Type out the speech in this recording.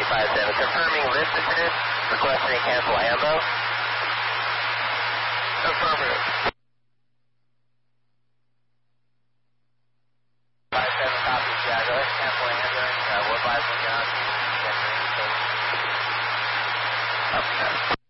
57, confirming lift assist, requesting cancel ambo. Affirmative. 57 copy, yeah, go ahead and cancel ambulance, we'll advise you down. Up,